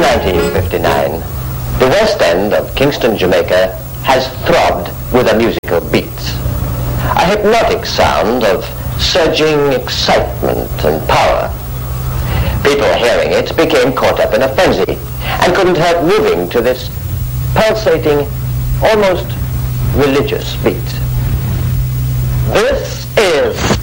1959, the West End of Kingston, Jamaica has throbbed with a musical beat. A hypnotic sound of surging excitement and power. People hearing it became caught up in a frenzy and couldn't help moving to this pulsating, almost religious beat. This is